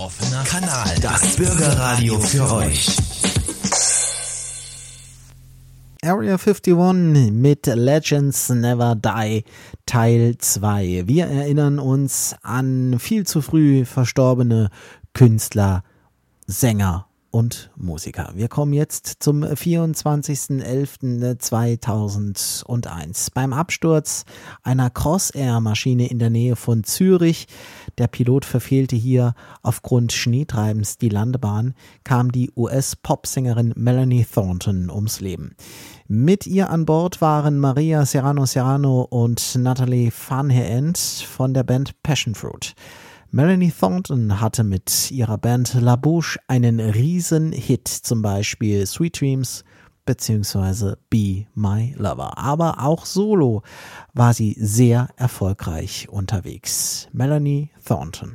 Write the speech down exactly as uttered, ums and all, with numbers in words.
Offener Kanal, das Bürgerradio für euch. Area einundfünfzig mit Legends Never Die Teil zwei. Wir erinnern uns an viel zu früh verstorbene Künstler, Sänger und Musiker. Wir kommen jetzt zum vierundzwanzigsten elften zweitausendeins. Beim Absturz einer Crossair-Maschine in der Nähe von Zürich, der Pilot verfehlte hier aufgrund Schneetreibens die Landebahn, kam die U S-Popsängerin Melanie Thornton ums Leben. Mit ihr an Bord waren Maria Serrano Serrano und Natalie Farnhand von der Band Passion Fruit. Melanie Thornton hatte mit ihrer Band La Bouche einen riesen Hit, zum Beispiel Sweet Dreams bzw. Be My Lover. Aber auch solo war sie sehr erfolgreich unterwegs. Melanie Thornton.